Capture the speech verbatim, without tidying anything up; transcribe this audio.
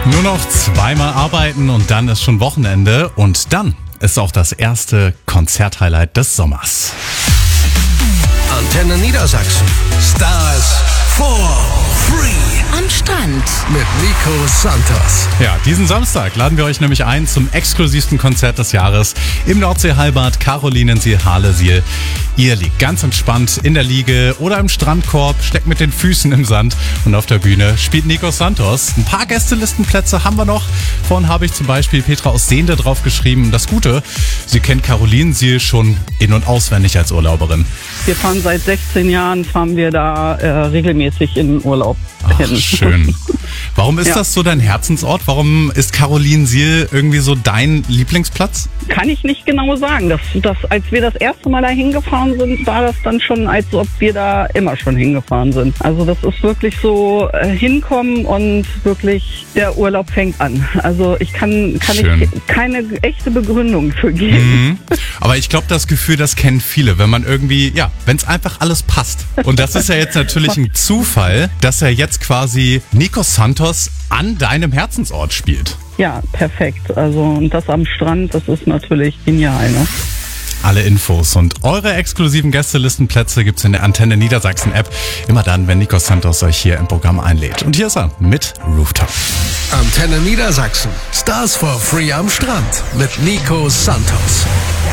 Nur noch zweimal arbeiten und dann ist schon Wochenende und dann ist auch das erste Konzerthighlight des Sommers. Antenne Niedersachsen. Stars for free. Am Strand. Mit Nico Santos. Ja, diesen Samstag laden wir euch nämlich ein zum exklusivsten Konzert des Jahres im Nordsee-Hallenbad Carolinensiel-Harlesiel. Ihr liegt ganz entspannt in der Liege oder im Strandkorb, steckt mit den Füßen im Sand und auf der Bühne spielt Nico Santos. Ein paar Gästelistenplätze haben wir noch. Vorhin habe ich zum Beispiel Petra aus Sehnde drauf geschrieben. Das Gute, sie kennt Carolinensiel schon in- und auswendig als Urlauberin. Wir fahren seit sechzehn Jahren, fahren wir da äh, regelmäßig in den Urlaub hin. Ach, schön. Warum ist Ja. das so dein Herzensort? Warum ist Carolinensiel irgendwie so dein Lieblingsplatz? Kann ich nicht genau sagen. Das, das, als wir das erste Mal da hingefahren sind, war das dann schon, als ob wir da immer schon hingefahren sind. Also das ist wirklich so äh, hinkommen und wirklich der Urlaub fängt an. Also ich kann, kann Schön. ich keine echte Begründung für geben. Mhm. Aber ich glaube, das Gefühl, das kennen viele, wenn man irgendwie, ja, wenn es einfach alles passt. Und das ist ja jetzt natürlich ein Zufall, dass er jetzt quasi Nico Santos an deinem Herzensort spielt. Ja, perfekt. Also und das am Strand, das ist natürlich genial, ne? Alle Infos und eure exklusiven Gästelistenplätze gibt's in der Antenne Niedersachsen App. Immer dann, wenn Nico Santos euch hier im Programm einlädt. Und hier ist er mit Rooftop. Antenne Niedersachsen. Stars for free am Strand. Mit Nico Santos.